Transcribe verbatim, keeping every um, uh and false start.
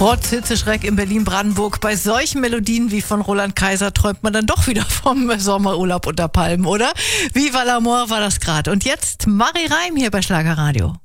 Trotz Hitzeschreck in Berlin-Brandenburg, bei solchen Melodien wie von Roland Kaiser träumt man dann doch wieder vom Sommerurlaub unter Palmen, oder? Viva l'Amour war das gerade. Und jetzt Marie Reim hier bei Schlagerradio.